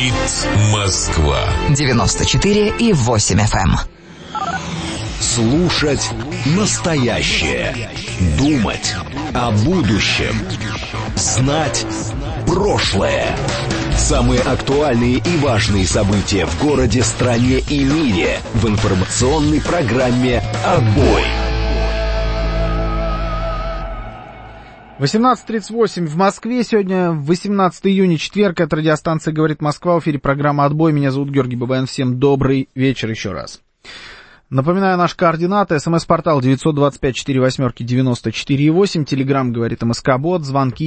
Говорит Москва. 94,8 FM. Слушать настоящее. Думать о будущем. Знать прошлое. Самые актуальные и важные события в городе, стране и мире в информационной программе «Отбой». 18:38 в Москве. Сегодня 18 июня, четверг. От радиостанции «Говорит Москва». В эфире программа «Отбой». Меня зовут Георгий Бабаян. Всем добрый вечер еще раз. Напоминаю, наши координаты. СМС-портал 925-48-94-8. Телеграм «Говорит МСК-бот». Звонки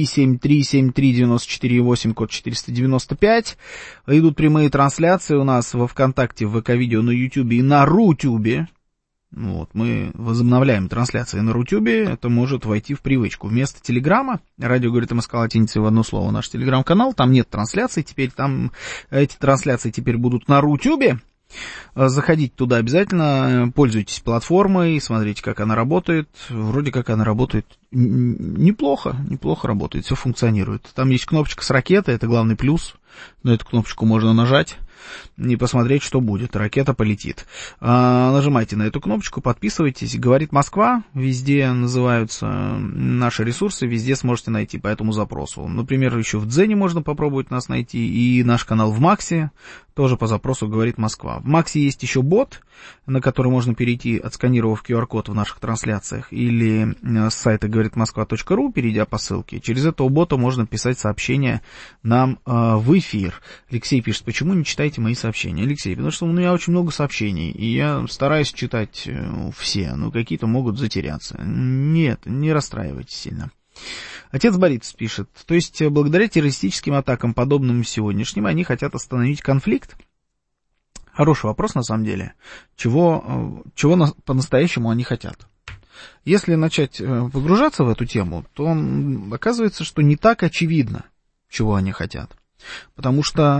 7373-94-8, код 495. Идут прямые трансляции у нас во ВКонтакте, в ВК-видео, на Ютубе и на Рутюбе. Вот, мы возобновляем трансляции на Рутюбе, это может войти в привычку. Вместо Телеграма, радио «Говорит МСК» латиницей в одно слово, наш Телеграм-канал, там нет трансляций, теперь там эти трансляции теперь будут на Рутюбе. Заходите туда обязательно, пользуйтесь платформой, смотрите, как она работает. Вроде как она работает неплохо работает, все функционирует. Там есть кнопочка с ракетой, это главный плюс, на эту кнопочку можно нажать и посмотреть, что будет. Ракета полетит. Нажимайте на эту кнопочку, подписывайтесь. «Говорит Москва», везде называются наши ресурсы, везде сможете найти по этому запросу. Например, еще в Дзене можно попробовать нас найти, и наш канал в Максе тоже по запросу «Говорит Москва». В Максе есть еще бот, на который можно перейти, отсканировав QR-код в наших трансляциях, или с сайта говоритмосква.ру, перейдя по ссылке. Через этого бота можно писать сообщения нам в эфир. Алексей пишет: почему не читаете мои сообщения? Алексей, потому что у меня очень много сообщений, и я стараюсь читать все, но какие-то могут затеряться. Нет, не расстраивайтесь сильно. Отец Борис пишет: то есть благодаря террористическим атакам, подобным сегодняшним, они хотят остановить конфликт? Хороший вопрос, на самом деле. Чего по-настоящему они хотят? Если начать погружаться в эту тему, то оказывается, что не так очевидно, чего они хотят. Потому что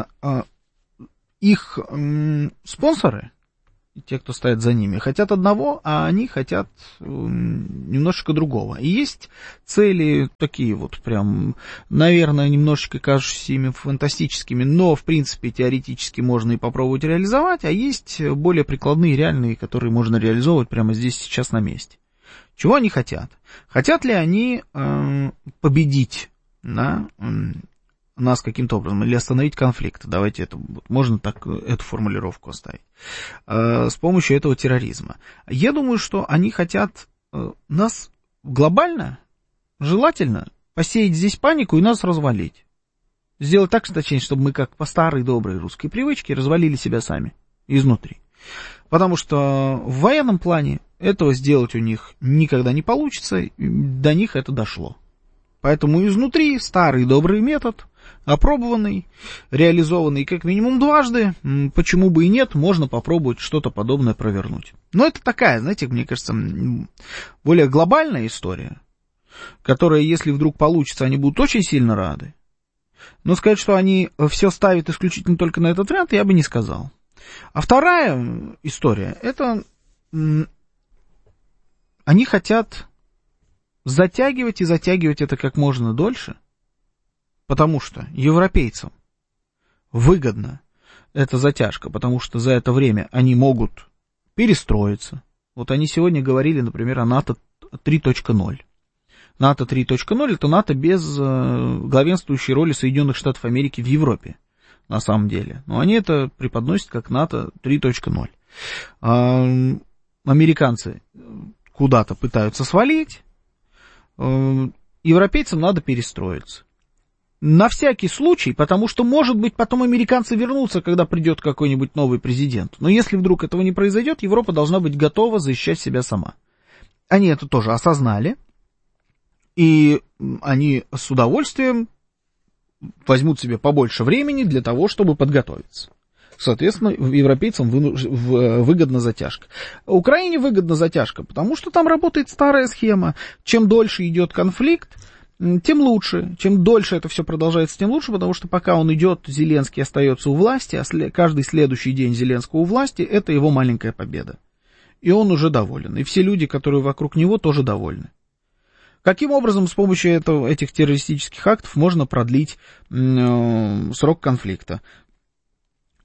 их спонсоры, те, кто стоят за ними, хотят одного, а они хотят немножечко другого. И есть цели такие вот прям, наверное, немножечко кажущиеся ими фантастическими, но, в принципе, теоретически можно и попробовать реализовать, а есть более прикладные, реальные, которые можно реализовывать прямо здесь, сейчас, на месте. Чего они хотят? Хотят ли они победить нас каким-то образом, или остановить конфликт? Давайте это, можно так эту формулировку оставить. С помощью этого терроризма. Я думаю, что они хотят нас глобально, желательно, посеять здесь панику и нас развалить. Сделать так, точнее, чтобы мы, как по старой доброй русской привычке, развалили себя сами изнутри. Потому что в военном плане этого сделать у них никогда не получится, до них это дошло. Поэтому изнутри старый добрый метод, опробованный, реализованный как минимум дважды, почему бы и нет, можно попробовать что-то подобное провернуть. Но это такая, знаете, мне кажется, более глобальная история, которая, если вдруг получится, они будут очень сильно рады. Но сказать, что они все ставят исключительно только на этот вариант, я бы не сказал. А вторая история, это они хотят затягивать и затягивать это как можно дольше, потому что европейцам выгодна эта затяжка, потому что за это время они могут перестроиться. Вот они сегодня говорили, например, о НАТО 3.0. НАТО 3.0 это НАТО без главенствующей роли Соединенных Штатов Америки в Европе, на самом деле. Но они это преподносят как НАТО 3.0. Американцы куда-то пытаются свалить, европейцам надо перестроиться. На всякий случай, потому что, может быть, потом американцы вернутся, когда придет какой-нибудь новый президент. Но если вдруг этого не произойдет, Европа должна быть готова защищать себя сама. Они это тоже осознали, и они с удовольствием возьмут себе побольше времени для того, чтобы подготовиться. Соответственно, европейцам выгодна затяжка. Украине выгодна затяжка, потому что там работает старая схема. Чем дольше идет конфликт, тем лучше. Чем дольше это все продолжается, тем лучше, потому что пока он идет, Зеленский остается у власти, а каждый следующий день Зеленского у власти — это его маленькая победа. И он уже доволен. И все люди, которые вокруг него, тоже довольны. Каким образом с помощью этих террористических актов можно продлить срок конфликта?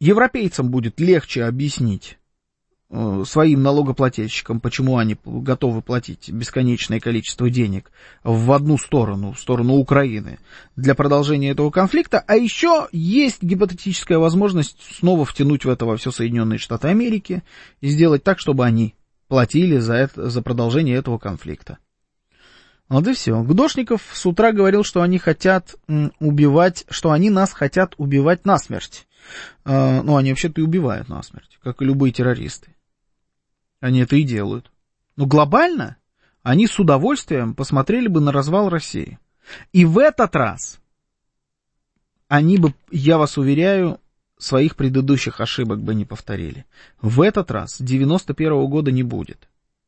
Европейцам будет легче объяснить своим налогоплательщикам, почему они готовы платить бесконечное количество денег в одну сторону, в сторону Украины, для продолжения этого конфликта. А еще есть гипотетическая возможность снова втянуть в это во все Соединенные Штаты Америки и сделать так, чтобы они платили за продолжение этого конфликта. Вот и все. Гудошников с утра говорил, что они хотят убивать, что они нас хотят убивать насмерть. Ну, они вообще-то и убивают насмерть, как и любые террористы. Они это и делают. Но глобально они с удовольствием посмотрели бы на развал России. И в этот раз они бы, я вас уверяю, своих предыдущих ошибок бы не повторили. В этот раз 91-го года не будет.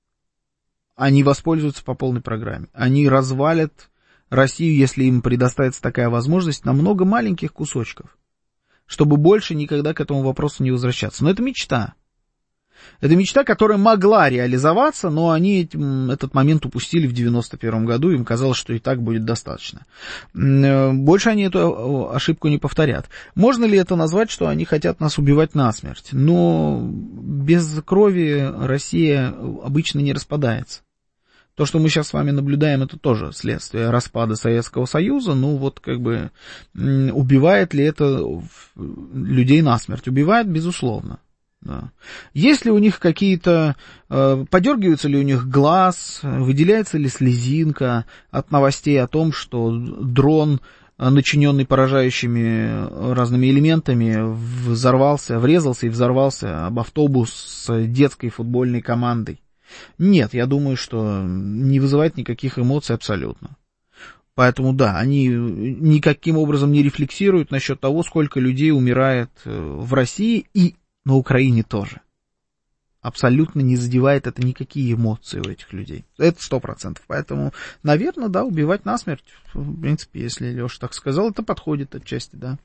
Они воспользуются по полной программе. Они развалят Россию, если им предоставится такая возможность, на много маленьких кусочков, чтобы больше никогда к этому вопросу не возвращаться. Но это мечта. Это мечта, которая могла реализоваться, но они этот момент упустили в 91 году, им казалось, что и так будет достаточно. Больше они эту ошибку не повторят. Можно ли это назвать, что они хотят нас убивать насмерть? Но без крови Россия обычно не распадается. То, что мы сейчас с вами наблюдаем, это тоже следствие распада Советского Союза. Ну вот как бы убивает ли это людей насмерть? Убивает, безусловно. Да. Есть ли у них какие-то, подергивается ли у них глаз, выделяется ли слезинка от новостей о том, что дрон, начиненный поражающими разными элементами, врезался и взорвался об автобус с детской футбольной командой? Нет, я думаю, что не вызывает никаких эмоций абсолютно. Поэтому да, они никаким образом не рефлексируют насчет того, сколько людей умирает в России и на Украине тоже. Абсолютно не задевает это никакие эмоции у этих людей. Это 100%. Поэтому, наверное, да, убивать насмерть. В принципе, если Леша так сказал, это подходит отчасти, да.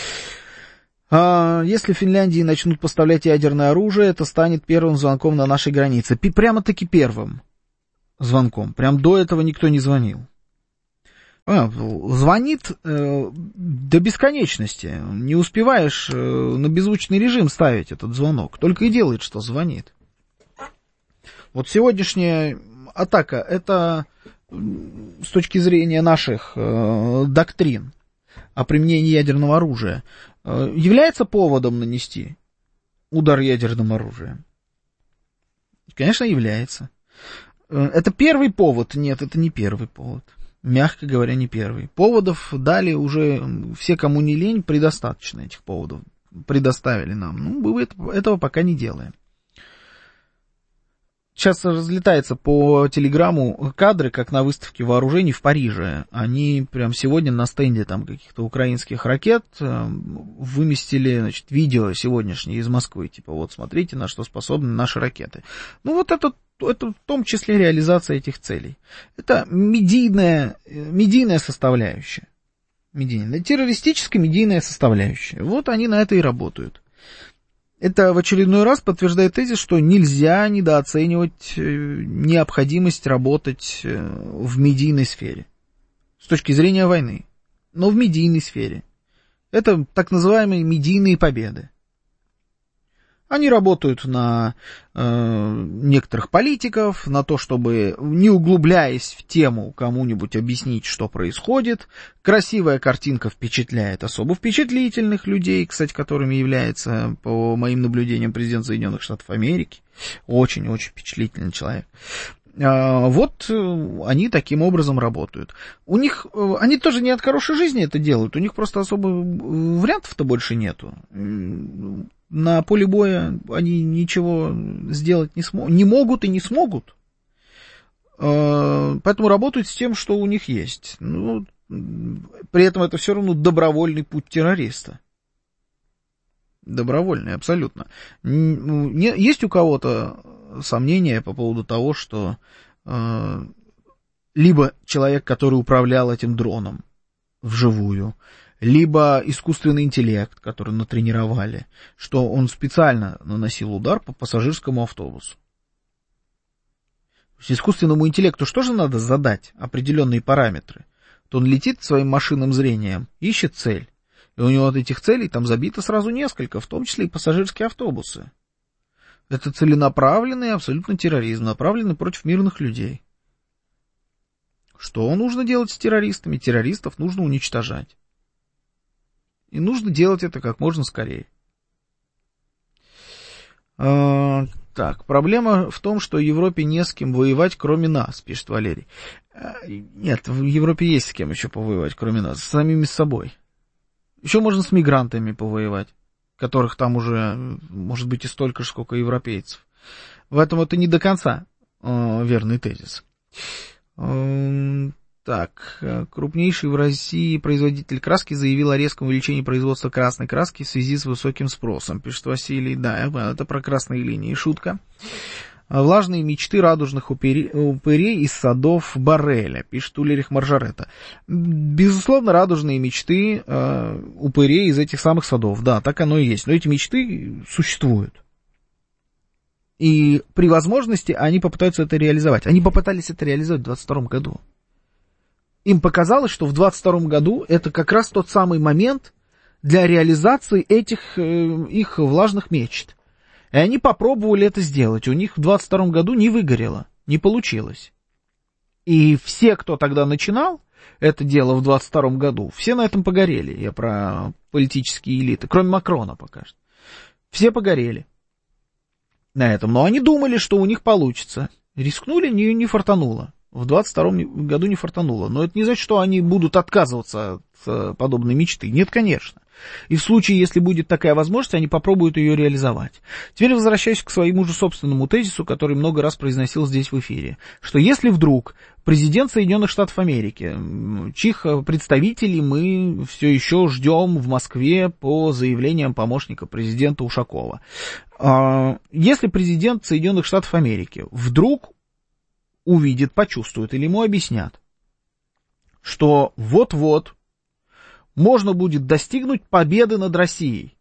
Если в Финляндии начнут поставлять ядерное оружие, это станет первым звонком на нашей границе. Прямо-таки первым звонком. Прям до этого никто не звонил. Звонит до бесконечности. Не успеваешь на беззвучный режим ставить этот звонок. Только и делает, что звонит. Вот сегодняшняя атака, это с точки зрения наших доктрин о применении ядерного оружия, является поводом нанести удар ядерным оружием? Конечно, является. Это первый повод? Нет, это не первый повод. Мягко говоря, не первый. Поводов дали уже все, кому не лень, предостаточно этих поводов. Предоставили нам. Ну, мы этого пока не делаем. Сейчас разлетается по телеграмму кадры, как на выставке вооружений в Париже. Они прям сегодня на стенде там каких-то украинских ракет выместили, значит, видео сегодняшнее из Москвы. Типа, вот смотрите, на что способны наши ракеты. Ну, вот это в том числе реализация этих целей. Это медийная составляющая. Террористическая медийная составляющая. Вот они на это и работают. Это в очередной раз подтверждает тезис, что нельзя недооценивать необходимость работать в медийной сфере. С точки зрения войны. Но в медийной сфере. Это так называемые медийные победы. Они работают на некоторых политиков, на то, чтобы, не углубляясь в тему, кому-нибудь объяснить, что происходит. Красивая картинка впечатляет особо впечатлительных людей, кстати, которыми является, по моим наблюдениям, президент Соединенных Штатов Америки. Очень-очень впечатлительный человек. Вот они таким образом работают. У них, они тоже не от хорошей жизни это делают, у них просто особо вариантов-то больше нету. На поле боя они ничего сделать не могут и не смогут. Поэтому работают с тем, что у них есть. Ну, при этом это все равно добровольный путь террориста. Добровольный, абсолютно. Есть у кого-то сомнения по поводу того, что либо человек, который управлял этим дроном вживую, либо искусственный интеллект, который натренировали, что он специально наносил удар по пассажирскому автобусу. Искусственному интеллекту что же надо задать? Определенные параметры. То он летит своим машинным зрением, ищет цель, И у него от этих целей там забито сразу несколько, в том числе и пассажирские автобусы. Это целенаправленный абсолютно терроризм, направленный против мирных людей. Что нужно делать с террористами? Террористов нужно уничтожать. И нужно делать это как можно скорее. Так, проблема в том, что Европе не с кем воевать, кроме нас, пишет Валерий. Нет, в Европе есть с кем еще повоевать, кроме нас, с самими собой. Еще можно с мигрантами повоевать, которых там уже, может быть, и столько же, сколько европейцев. В этом это не до конца верный тезис. Так, крупнейший в России производитель краски заявил о резком увеличении производства красной краски в связи с высоким спросом, пишет Василий. Да, это про красные линии, шутка. Влажные мечты радужных упырей из садов Барреля, пишет Ульрих Маржарета. Безусловно, радужные мечты упырей из этих самых садов, да, так оно и есть. Но эти мечты существуют. И при возможности они попытаются это реализовать. Они попытались это реализовать в 2022 году. Им показалось, что в 2022 году это как раз тот самый момент для реализации этих их влажных мечт. И они попробовали это сделать. У них в 2022 году не выгорело, не получилось. И все, кто тогда начинал это дело в 2022 году, все на этом погорели. Я про политические элиты, кроме Макрона пока что. Все погорели на этом. Но они думали, что у них получится. Рискнули, не фартануло. В 2022 году не фартануло. Но это не значит, что они будут отказываться от подобной мечты. Нет, конечно. И в случае, если будет такая возможность, они попробуют ее реализовать. Теперь возвращаюсь к своему же собственному тезису, который много раз произносил здесь в эфире. Что если вдруг президент Соединенных Штатов Америки, чьих представителей мы все еще ждем в Москве по заявлениям помощника президента Ушакова, если президент Соединенных Штатов Америки вдруг увидит, почувствует или ему объяснят, что вот-вот можно будет достигнуть победы над Россией.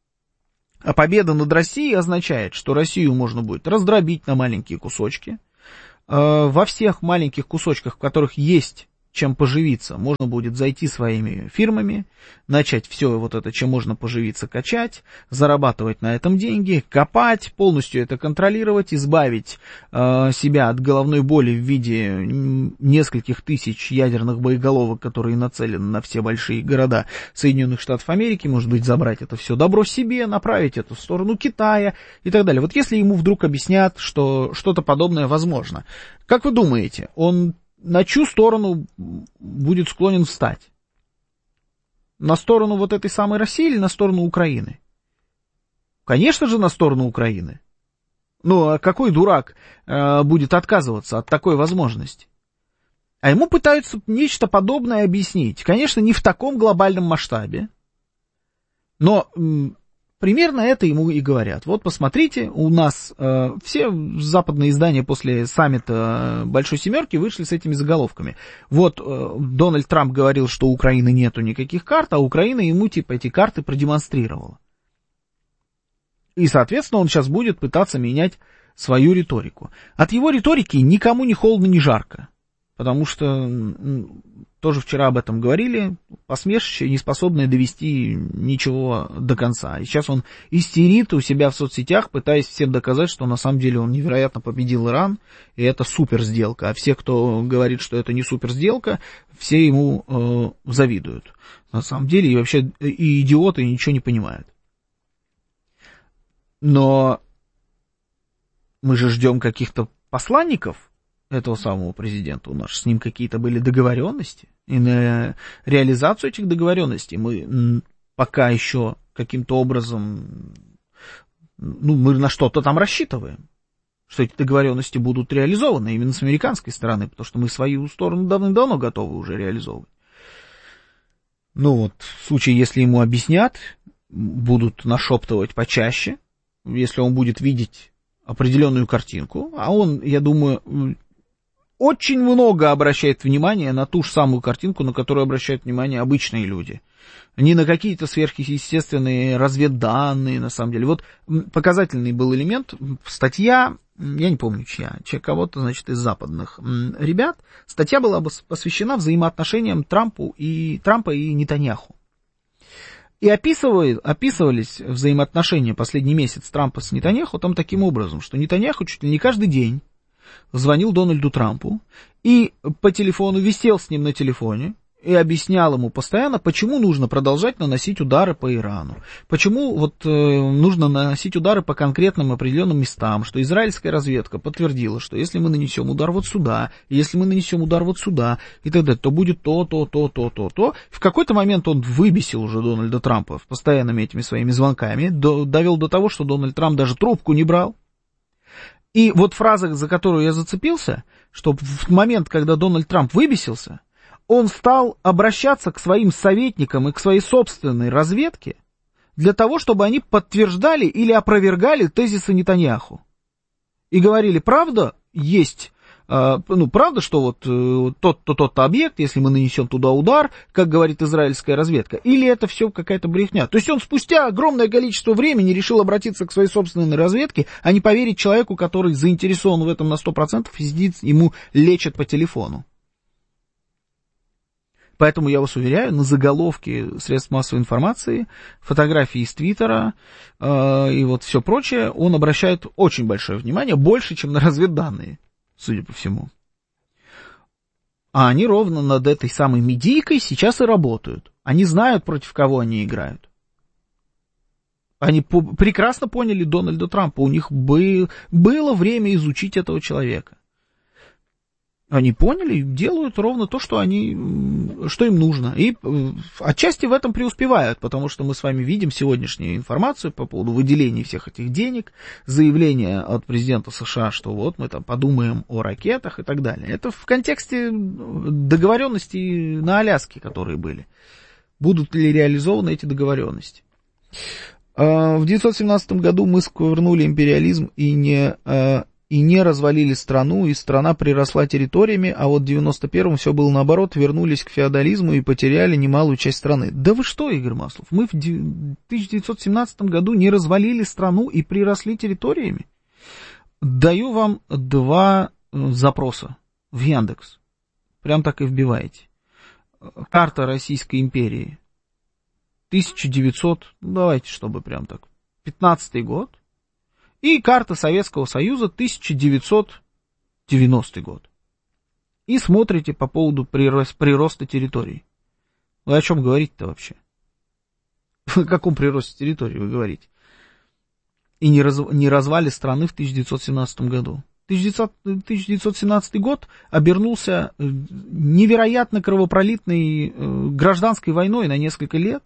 А победа над Россией означает, что Россию можно будет раздробить на маленькие кусочки. Во всех маленьких кусочках, в которых есть чем поживиться, можно будет зайти своими фирмами, начать все вот это, чем можно поживиться, качать, зарабатывать на этом деньги, копать, полностью это контролировать, избавить себя от головной боли в виде нескольких тысяч ядерных боеголовок, которые нацелены на все большие города Соединенных Штатов Америки, может быть, забрать это все добро себе, направить это в сторону Китая и так далее. Вот если ему вдруг объяснят, что что-то подобное возможно, как вы думаете, он на чью сторону будет склонен встать? На сторону вот этой самой России или на сторону Украины? Конечно же, на сторону Украины. Ну, а какой дурак будет отказываться от такой возможности? А ему пытаются нечто подобное объяснить. Конечно, не в таком глобальном масштабе, но примерно это ему и говорят. Вот посмотрите, у нас все западные издания после саммита Большой Семерки вышли с этими заголовками. Вот Дональд Трамп говорил, что у Украины нету никаких карт, а Украина ему типа эти карты продемонстрировала. И, соответственно, он сейчас будет пытаться менять свою риторику. От его риторики никому ни холодно, ни жарко. Потому что, тоже вчера об этом говорили, посмешище, не способное довести ничего до конца. И сейчас он истерит у себя в соцсетях, пытаясь всем доказать, что на самом деле он невероятно победил Иран, и это супер сделка. А все, кто говорит, что это не супер сделка, все ему завидуют. На самом деле, и вообще и идиоты, и ничего не понимают. Но мы же ждем каких-то посланников этого самого президента. У нас с ним какие-то были договоренности. И на реализацию этих договоренностей мы пока еще каким-то образом, мы на что-то там рассчитываем. Что эти договоренности будут реализованы именно с американской стороны, потому что мы свою сторону давным-давно готовы уже реализовывать. В случае, если ему объяснят, будут нашептывать почаще, если он будет видеть определенную картинку, а он, я думаю, очень много обращает внимания на ту же самую картинку, на которую обращают внимание обычные люди. Не на какие-то сверхъестественные разведданные, на самом деле. Вот показательный был элемент, статья, я не помню чья, кого-то, значит, из западных ребят, статья была посвящена взаимоотношениям Трампа и Нетаньяху. И описывались взаимоотношения последний месяц Трампа с Нетаньяху там таким образом, что Нетаньяху чуть ли не каждый день звонил Дональду Трампу и по телефону висел с ним на телефоне и объяснял ему постоянно, почему нужно продолжать наносить удары по Ирану, почему нужно наносить удары по конкретным определенным местам, что израильская разведка подтвердила, что если мы нанесем удар вот сюда, если мы нанесем удар вот сюда и так далее, то будет то. В какой-то момент он выбесил уже Дональда Трампа постоянными этими своими звонками, довел до того, что Дональд Трамп даже трубку не брал. И вот фраза, за которую я зацепился, что в момент, когда Дональд Трамп выбесился, он стал обращаться к своим советникам и к своей собственной разведке для того, чтобы они подтверждали или опровергали тезисы Нетаньяху. И говорили, правда есть, правда, что вот тот-то объект, если мы нанесем туда удар, как говорит израильская разведка, или это все какая-то брехня. То есть он спустя огромное количество времени решил обратиться к своей собственной разведке, а не поверить человеку, который заинтересован в этом на 100% и сидит, ему лечат по телефону. Поэтому я вас уверяю, на заголовке средств массовой информации, фотографии из Твиттера и вот все прочее, он обращает очень большое внимание, больше, чем на разведданные, судя по всему. А они ровно над этой самой медийкой сейчас и работают. Они знают, против кого они играют. Они прекрасно поняли Дональда Трампа, у них было время изучить этого человека. Они поняли, делают ровно то, что им нужно. И отчасти в этом преуспевают, потому что мы с вами видим сегодняшнюю информацию по поводу выделения всех этих денег, заявление от президента США, что вот мы там подумаем о ракетах и так далее. Это в контексте договоренностей на Аляске, которые были. Будут ли реализованы эти договоренности? В 1917 году мы сковырнули империализм и не развалили страну, и страна приросла территориями, а вот в 91-м все было наоборот, вернулись к феодализму и потеряли немалую часть страны. Да вы что, Игорь Маслов, мы в 1917 году не развалили страну и приросли территориями? Даю вам 2 запроса в Яндекс. Прям так и вбиваете. Карта Российской империи. 1900, давайте, чтобы прям так, 15-й год. И карта Советского Союза 1990 год. И смотрите по поводу прироста территорий. Вы о чем говорите-то вообще? О каком приросте территории вы говорите? И не развале страны в 1917 году. 1917 год обернулся невероятно кровопролитной гражданской войной на несколько лет,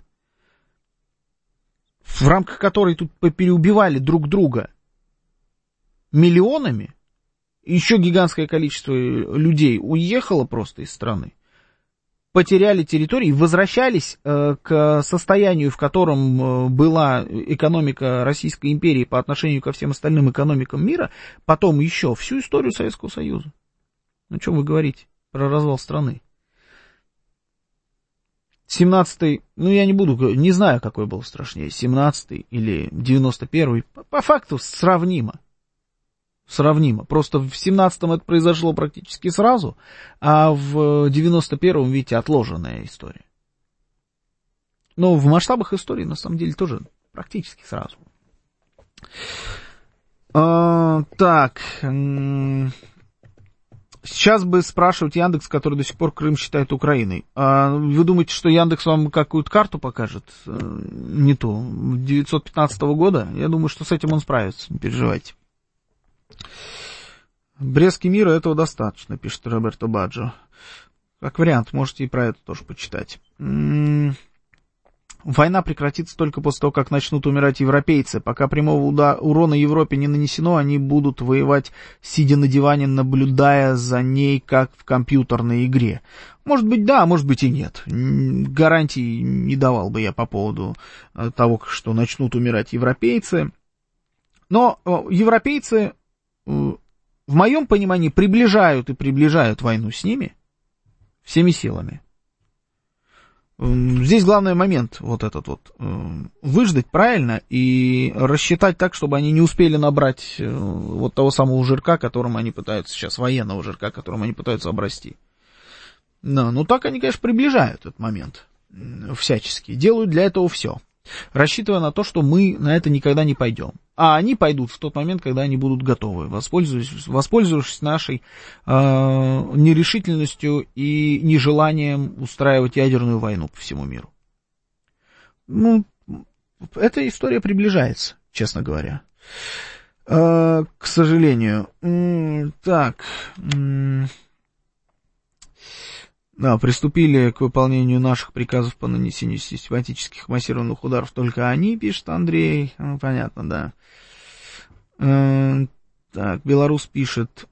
в рамках которой тут переубивали друг друга миллионами, еще гигантское количество людей уехало просто из страны, потеряли территории, возвращались к состоянию, в котором была экономика Российской империи по отношению ко всем остальным экономикам мира, потом еще всю историю Советского Союза. О чем вы говорите про развал страны? 17-й, я не знаю, какой был страшнее, 17-й или 91-й, по факту сравнимо. Просто в 17-м это произошло практически сразу, а в 91-м, видите, отложенная история. Но в масштабах истории, на самом деле, тоже практически сразу. Так. Сейчас бы спрашивать Яндекс, который до сих пор Крым считает Украиной. Вы думаете, что Яндекс вам какую-то карту покажет? Не ту. 1915 года? Я думаю, что с этим он справится, не переживайте. Брестский мир, этого достаточно, пишет Роберто Баджо. Как вариант, можете и про это тоже почитать. Война прекратится только после того, как начнут умирать европейцы. Пока прямого урона Европе не нанесено, они будут воевать, сидя на диване, наблюдая за ней, как в компьютерной игре. Может быть, да, может быть и нет. Гарантий не давал бы я по поводу того, что начнут умирать европейцы. Но европейцы, в моем понимании, приближают войну с ними всеми силами. Здесь главный момент выждать правильно и рассчитать так, чтобы они не успели набрать вот того самого жирка, которым они пытаются сейчас, военного жирка, которым они пытаются обрасти. Так они, конечно, приближают этот момент всячески, делают для этого все. рассчитывая на то, что мы на это никогда не пойдем. А они пойдут в тот момент, когда они будут готовы, воспользовавшись нашей нерешительностью и нежеланием устраивать ядерную войну по всему миру. Ну, эта история приближается, честно говоря. К сожалению. Так. Да, приступили к выполнению наших приказов по нанесению систематических массированных ударов только они, пишет Андрей. Ну, понятно, да. Так, Белорус пишет.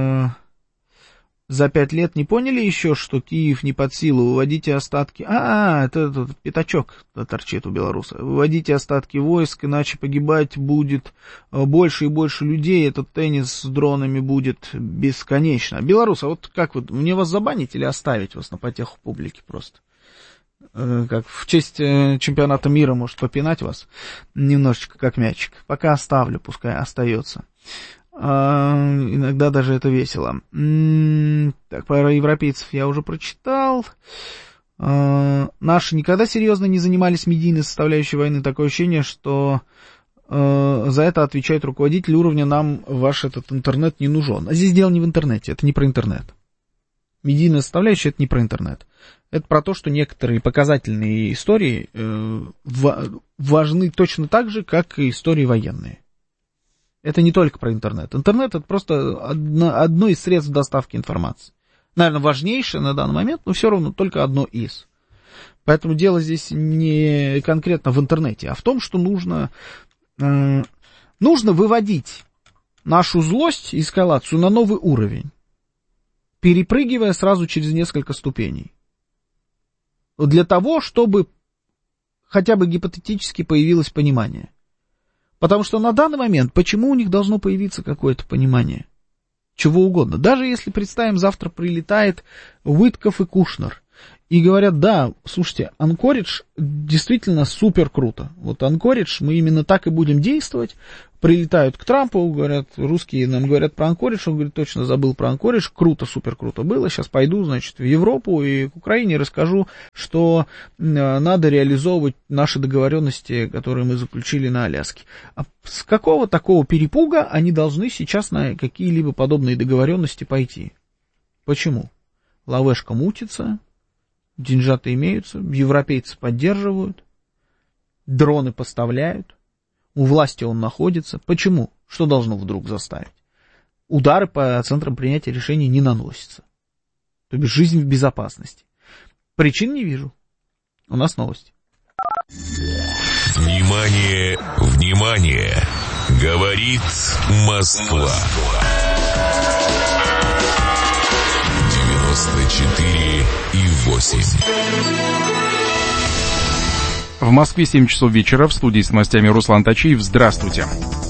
За 5 лет не поняли еще, что Киев не под силу? Выводите остатки... это пятачок торчит у белоруса. Выводите остатки войск, иначе погибать будет больше и больше людей. Этот теннис с дронами будет бесконечно. Белорус, а вот как вы, мне вас забанить или оставить вас на потеху публики просто? Как в честь чемпионата мира, может, попинать вас немножечко как мячик. Пока оставлю, пускай остается. Иногда даже это весело. Так, про европейцев я уже прочитал. Наши никогда серьезно не занимались медийной составляющей войны. Такое ощущение, что за это отвечает руководитель уровня «нам ваш этот интернет не нужен». А здесь дело не в интернете, это не про интернет. Медийная составляющая — это не про интернет. Это про то, что некоторые показательные истории важны точно так же, как и истории военные. Это не только про интернет. Интернет — это просто одно из средств доставки информации. Наверное, важнейшее на данный момент, но все равно только одно из. Поэтому дело здесь не конкретно в интернете, а в том, что нужно выводить нашу злость и эскалацию на новый уровень, перепрыгивая сразу через несколько ступеней. Для того, чтобы хотя бы гипотетически появилось понимание. Потому что на данный момент, почему у них должно появиться какое-то понимание? Чего угодно. Даже если, представим, завтра прилетает Уитков и Кушнер, и говорят, да, слушайте, Анкоридж действительно супер круто. Вот Анкоридж, мы именно так и будем действовать. Прилетают к Трампу, говорят, русские нам говорят про Анкоридж, он говорит, точно забыл про Анкоридж, круто, супер круто было, сейчас пойду, значит, в Европу и к Украине расскажу, что надо реализовывать наши договоренности, которые мы заключили на Аляске. А с какого такого перепуга они должны сейчас на какие-либо подобные договоренности пойти? Почему? Лавешка мутится, деньжата имеются, европейцы поддерживают, дроны поставляют. У власти он находится. Почему? Что должно вдруг заставить? Удары по центрам принятия решений не наносятся. То бишь жизнь в безопасности. Причин не вижу. У нас новости. Внимание, внимание! Говорит Москва. 94,8. В Москве 7 часов вечера. В студии с новостями Руслан Тачиев. Здравствуйте.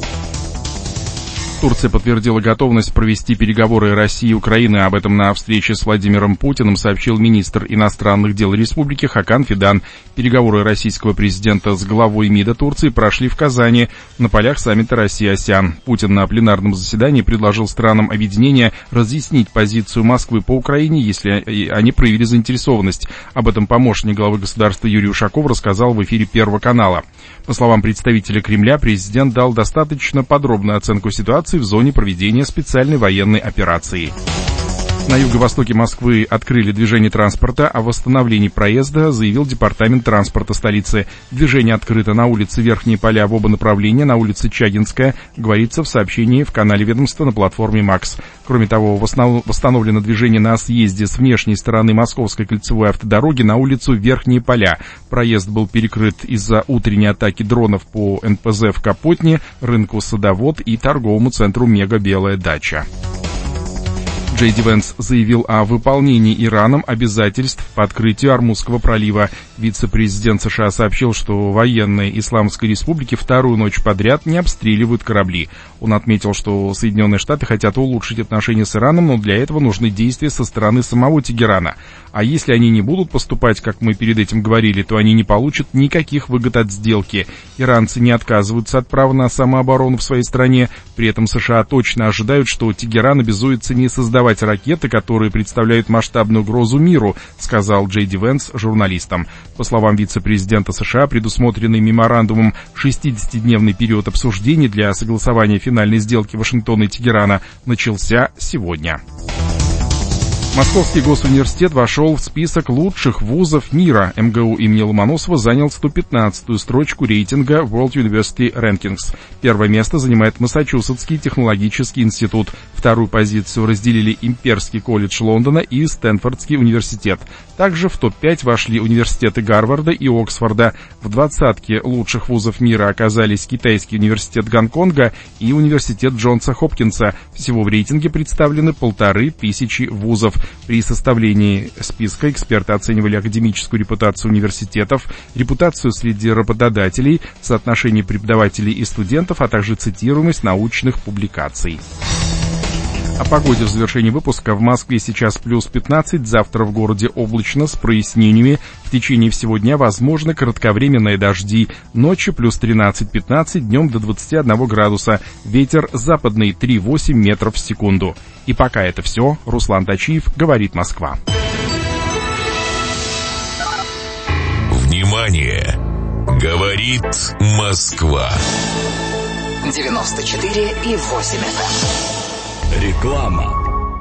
Турция подтвердила готовность провести переговоры России и Украины. Об этом на встрече с Владимиром Путиным сообщил министр иностранных дел республики Хакан Фидан. Переговоры российского президента с главой МИДа Турции прошли в Казани на полях саммита Россия-АСЕАН. Путин на пленарном заседании предложил странам объединения разъяснить позицию Москвы по Украине, если они проявили заинтересованность. Об этом помощник главы государства Юрий Ушаков рассказал в эфире Первого канала. По словам представителя Кремля, президент дал достаточно подробную оценку ситуации в зоне проведения специальной военной операции. На юго-востоке Москвы открыли движение транспорта, о восстановлении проезда заявил департамент транспорта столицы. Движение открыто на улице Верхние Поля в оба направления, на улице Чагинская, говорится в сообщении в канале ведомства на платформе МАКС. Кроме того, восстановлено движение на съезде с внешней стороны Московской кольцевой автодороги на улицу Верхние Поля. Проезд был перекрыт из-за утренней атаки дронов по НПЗ в Капотне, рынку Садовод и торговому центру Мега Белая Дача. Джей Ди Венс заявил о выполнении Ираном обязательств по открытию Ормузского пролива. Вице-президент США сообщил, что военные Исламской Республики вторую ночь подряд не обстреливают корабли. Он отметил, что Соединенные Штаты хотят улучшить отношения с Ираном, но для этого нужны действия со стороны самого Тегерана. А если они не будут поступать, как мы перед этим говорили, то они не получат никаких выгод от сделки. Иранцы не отказываются от права на самооборону в своей стране. При этом США точно ожидают, что Тегеран обязуется не создавать ракеты, которые представляют масштабную угрозу миру, сказал Джей Ди Венс журналистам. По словам вице-президента США, предусмотренный меморандумом 60-дневный период обсуждений для согласования финальной сделки Вашингтона и Тегерана начался сегодня. Московский госуниверситет вошел в список лучших вузов мира. МГУ имени Ломоносова занял 115-ю строчку рейтинга World University Rankings. Первое место занимает Массачусетский технологический институт. Вторую позицию разделили Имперский колледж Лондона и Стэнфордский университет. Также в топ-5 вошли университеты Гарварда и Оксфорда. В двадцатке лучших вузов мира оказались Китайский университет Гонконга и университет Джонса Хопкинса. Всего в рейтинге представлены 1500 вузов. При составлении списка эксперты оценивали академическую репутацию университетов, репутацию среди работодателей, соотношение преподавателей и студентов, а также цитируемость научных публикаций. О погоде в завершении выпуска. В Москве сейчас плюс 15, завтра в городе облачно с прояснениями. В течение всего дня возможны кратковременные дожди. Ночью плюс 13-15, днем до 21 градуса. Ветер западный 3,8 метров в секунду. И пока это все. Руслан Тачиев, говорит Москва. Внимание! Говорит Москва. 94,8 FM. Реклама.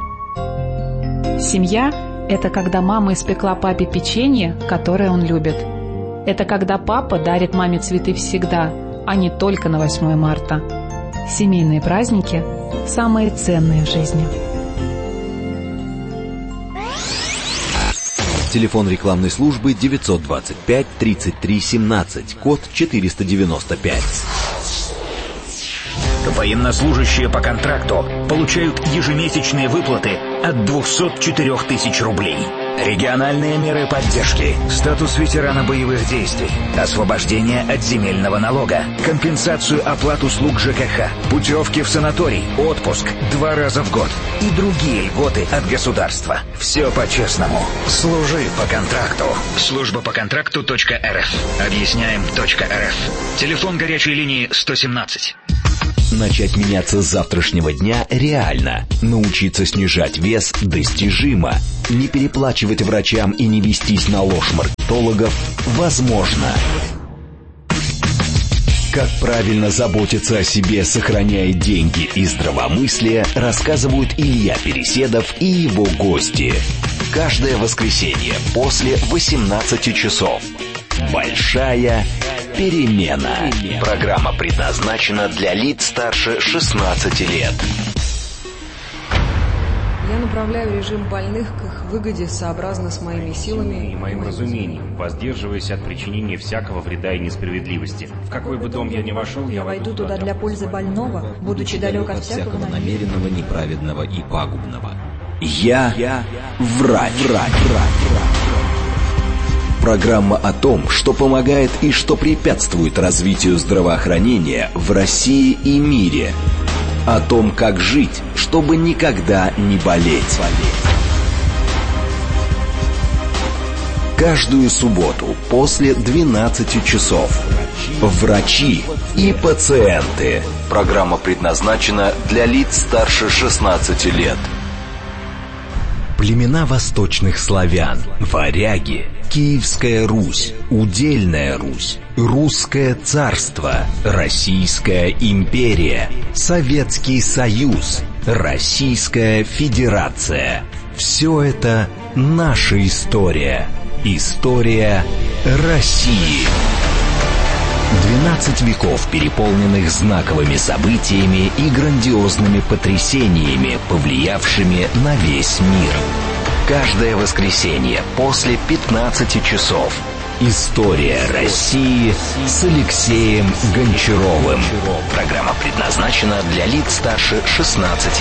Семья – это когда мама испекла папе печенье, которое он любит. Это когда папа дарит маме цветы всегда, а не только на 8 марта. Семейные праздники – самые ценные в жизни. Телефон рекламной службы 925 33 17, код 495. Военнослужащие по контракту получают ежемесячные выплаты от 204 тысяч рублей. Региональные меры поддержки, статус ветерана боевых действий, освобождение от земельного налога, компенсацию оплат услуг ЖКХ, путевки в санаторий, отпуск 2 раза в год и другие льготы от государства. Все по-честному. Служи по контракту. Служба по контракту.рф. Объясняем.рф. Телефон горячей линии 117. Начать меняться с завтрашнего дня реально. Научиться снижать вес достижимо. Не переплачивать врачам и не вестись на ложь маркетологов возможно. Как правильно заботиться о себе, сохраняя деньги и здравомыслие, рассказывают Илья Переседов и его гости. Каждое воскресенье после 18 часов. Большая перемена. Программа предназначена для лиц старше 16 лет. Я направляю режим больных к их выгоде сообразно с моими силами и моим разумением, воздерживаясь от причинения всякого вреда и несправедливости. В какой бы дом я ни вошел, я войду туда для пользы больного, будучи далек от всякого намеренного, неправедного и пагубного. Я врач. Программа о том, что помогает и что препятствует развитию здравоохранения в России и мире. О том, как жить, чтобы никогда не болеть. Каждую субботу после 12 часов. Врачи и пациенты. Программа предназначена для лиц старше 16 лет. Племена восточных славян, варяги, Киевская Русь, Удельная Русь, Русское царство, Российская империя, Советский Союз, Российская Федерация. Все это наша история. История России. 12 веков, переполненных знаковыми событиями и грандиозными потрясениями, повлиявшими на весь мир. Каждое воскресенье после 15 часов. История России с Алексеем Гончаровым. Программа предназначена для лиц старше 16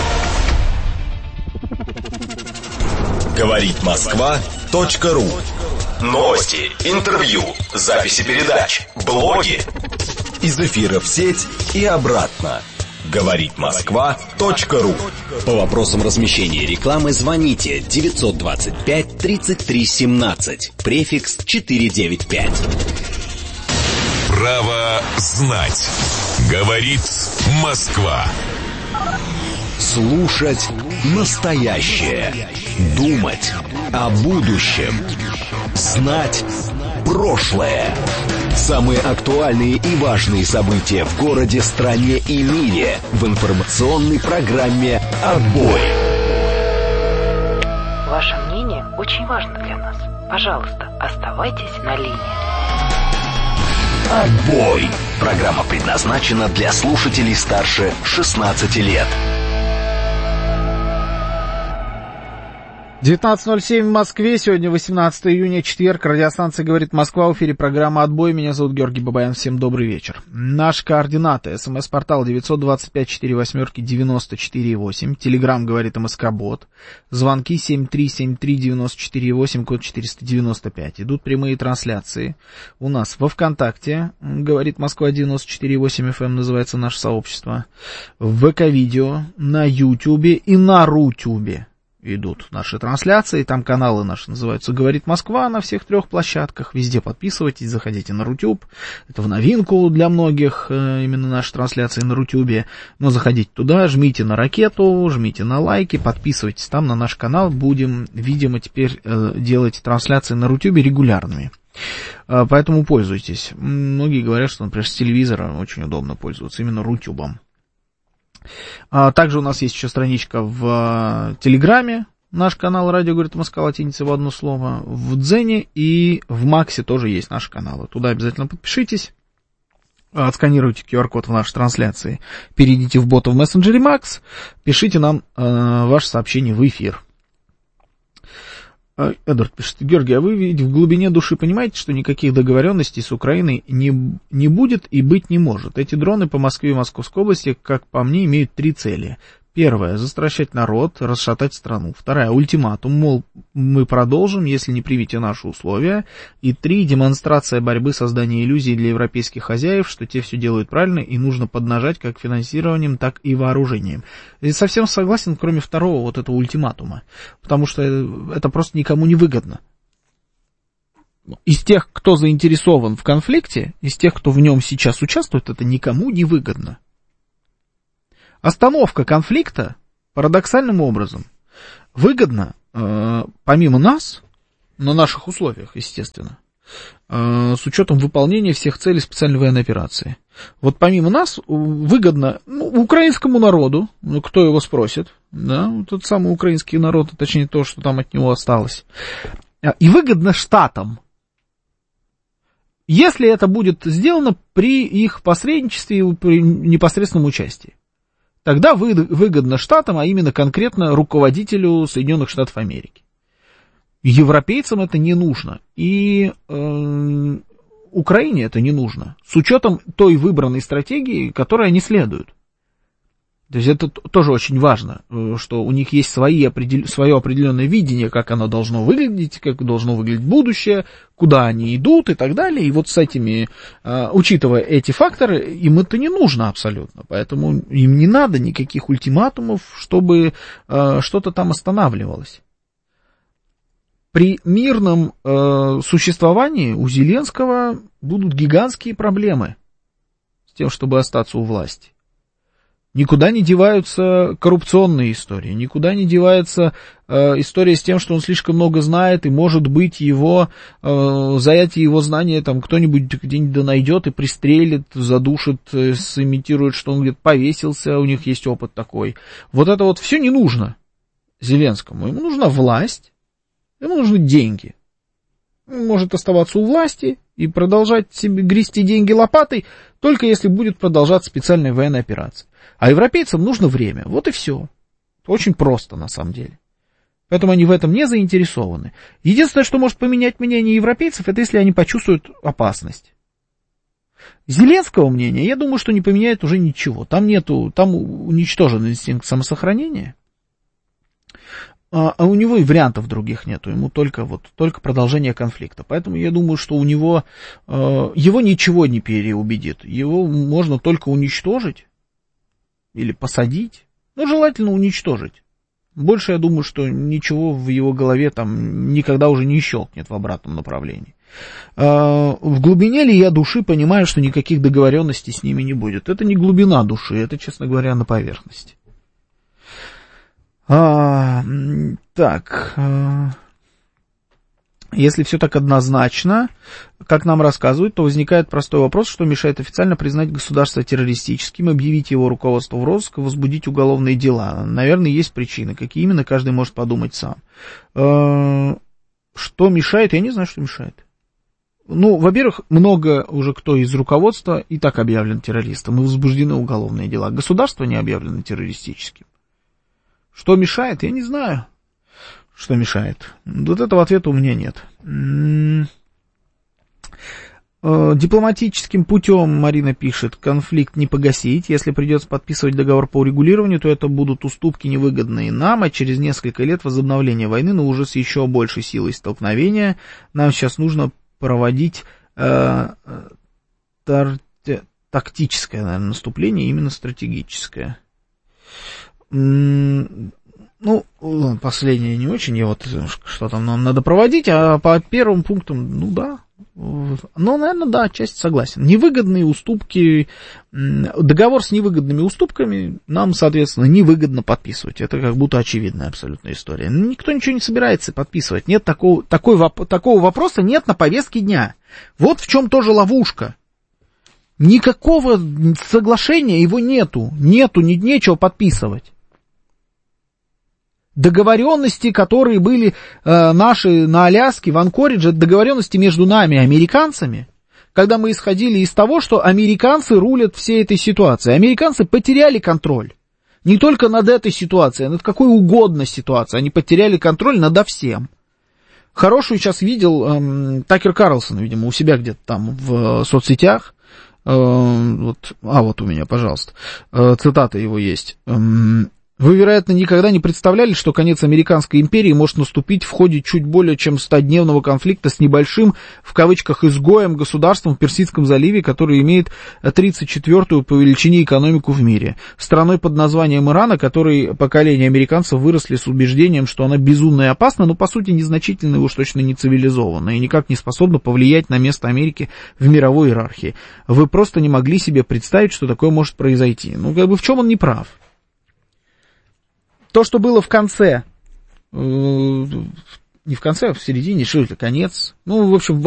лет. Говорит Москва.ру. Новости, интервью, записи передач, блоги. Из эфира в сеть и обратно. Говорит Москва.ру. По вопросам размещения рекламы звоните 925 33 17, префикс 495. Право знать. Говорит Москва. Слушать настоящее. Думать о будущем. Знать прошлое. Самые актуальные и важные события в городе, стране и мире в информационной программе «Отбой». Ваше мнение очень важно для нас. Пожалуйста, оставайтесь на линии. «Отбой». Программа предназначена для слушателей старше 16 лет. 19:07 в Москве, сегодня 18 июня, четверг, радиостанция «Говорит Москва», в эфире программа «Отбой», меня зовут Георгий Бабаян, всем добрый вечер. Наши координаты: СМС-портал 925-48-94-8, Телеграм «Говорит МСК-бот», звонки 7373-94-8, код 495, идут прямые трансляции у нас во ВКонтакте, «Говорит Москва» 94,8 FM называется наше сообщество, в ВК-видео, на Ютубе и на Рутюбе. Идут наши трансляции, там каналы наши называются «Говорит Москва» на всех трех площадках, везде подписывайтесь, заходите на Рутюб, это в новинку для многих, именно наши трансляции на Рутюбе, но заходите туда, жмите на ракету, жмите на лайки, подписывайтесь там на наш канал, будем, видимо, теперь делать трансляции на Рутюбе регулярными. Поэтому пользуйтесь. Многие говорят, что, например, с телевизора очень удобно пользоваться именно Рутюбом. Также у нас есть еще страничка в Телеграме, наш канал «Радио говорит Москва» латиницей в одно слово, в Дзене и в Максе тоже есть наши каналы. Туда обязательно подпишитесь, отсканируйте QR-код в нашей трансляции, перейдите в бота в мессенджере Макс, пишите нам ваше сообщение в эфир. Эдвард пишет: Георгий, а вы ведь в глубине души понимаете, что никаких договоренностей с Украиной не будет и быть не может. Эти дроны по Москве и Московской области, как по мне, имеют три цели. Первая — застращать народ, расшатать страну. Вторая — ультиматум, мол, мы продолжим, если не примете наши условия. И три — демонстрация борьбы, создания иллюзий для европейских хозяев, что те все делают правильно и нужно поднажать как финансированием, так и вооружением. И совсем согласен, кроме второго вот этого ультиматума, потому что это просто никому не выгодно. Из тех, кто заинтересован в конфликте, из тех, кто в нем сейчас участвует, это никому не выгодно. Остановка конфликта парадоксальным образом выгодна, помимо нас, на наших условиях, естественно, с учетом выполнения всех целей специальной военной операции. Вот помимо нас выгодно украинскому народу, кто его спросит, да, тот самый украинский народ, точнее то, что там от него осталось, и выгодно штатам, если это будет сделано при их посредничестве и при непосредственном участии. Тогда выгодно штатам, а именно конкретно руководителю Соединенных Штатов Америки. Европейцам это не нужно, и Украине это не нужно, с учетом той выбранной стратегии, которой они следуют. То есть это тоже очень важно, что у них есть свое определенное видение, как оно должно выглядеть, как должно выглядеть будущее, куда они идут и так далее. И вот с этими, учитывая эти факторы, им это не нужно абсолютно. Поэтому им не надо никаких ультиматумов, чтобы что-то там останавливалось. При мирном существовании у Зеленского будут гигантские проблемы с тем, чтобы остаться у власти. Никуда не деваются коррупционные истории, никуда не девается история с тем, что он слишком много знает, и, может быть, за эти его знания там кто-нибудь где-нибудь найдет и пристрелит, задушит, сымитирует, что он где-то повесился, у них есть опыт такой. Вот это вот все не нужно Зеленскому. Ему нужна власть, ему нужны деньги. Он может оставаться у власти и продолжать себе грести деньги лопатой, только если будет продолжаться специальная военная операция. А европейцам нужно время. Вот и все. Очень просто, на самом деле. Поэтому они в этом не заинтересованы. Единственное, что может поменять мнение европейцев, это если они почувствуют опасность. Зеленского мнения, я думаю, что не поменяет уже ничего. Там уничтожен инстинкт самосохранения. А у него и вариантов других нету, ему только продолжение конфликта. Поэтому я думаю, что его ничего не переубедит. Его можно только уничтожить или посадить, но желательно уничтожить. Больше, я думаю, что ничего в его голове там никогда уже не щелкнет в обратном направлении. В глубине ли я души понимаю, что никаких договоренностей с ними не будет? Это не глубина души, это, честно говоря, на поверхности. Если все так однозначно, как нам рассказывают, то возникает простой вопрос, что мешает официально признать государство террористическим, объявить его руководство в розыск и возбудить уголовные дела. Наверное, есть причины. Какие именно, каждый может подумать сам. Что мешает? Я не знаю, что мешает. Ну, во-первых, много уже кто из руководства и так объявлен террористом, и возбуждены уголовные дела. Государство не объявлено террористическим. Что мешает? Я не знаю. Что мешает? Вот этого ответа у меня нет. Дипломатическим путем, Марина пишет, конфликт не погасить. Если придется подписывать договор по урегулированию, то это будут уступки невыгодные нам, а через несколько лет возобновление войны, но уже с еще большей силой столкновения. Нам сейчас нужно проводить тактическое, наверное, наступление, именно стратегическое. Ну, последнее не очень, я вот, что там нам надо проводить, а по первым пунктам, ну да, ну, наверное, да, отчасти согласен. Невыгодные уступки, договор с невыгодными уступками нам, соответственно, невыгодно подписывать, это как будто очевидная абсолютная история. Никто ничего не собирается подписывать, нет такого вопроса нет на повестке дня. Вот в чем тоже ловушка. Никакого соглашения его нету, нечего подписывать. Договоренности, которые были наши на Аляске, в Анкоридже, договоренности между нами и американцами, когда мы исходили из того, что американцы рулят всей этой ситуацией. Американцы потеряли контроль. Не только над этой ситуацией, а над какой угодно ситуацией. Они потеряли контроль над всем. Хорошую сейчас видел Такер Карлсон, видимо, у себя где-то там в соцсетях. Вот у меня, пожалуйста, цитата его есть. Вы, вероятно, никогда не представляли, что конец американской империи может наступить в ходе чуть более чем 100-дневного конфликта с небольшим, в кавычках, изгоем государством в Персидском заливе, который имеет 34-ю по величине экономику в мире. Страной под названием Иран, которой поколения американцев выросли с убеждением, что она безумна и опасна, но по сути незначительна и уж точно не цивилизована, и никак не способна повлиять на место Америки в мировой иерархии. Вы просто не могли себе представить, что такое может произойти. Ну, как бы в чем он не прав? То, что было в конце, не в конце, а в середине, что это, конец, ну, в общем,